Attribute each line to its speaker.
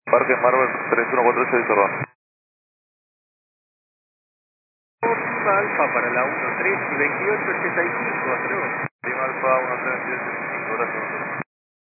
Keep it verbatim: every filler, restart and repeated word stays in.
Speaker 1: Parque Marvel tres uno cuatro seis, perdón.
Speaker 2: Lima Alfa para la uno tres y veintiocho ochenta y cinco, hasta luego.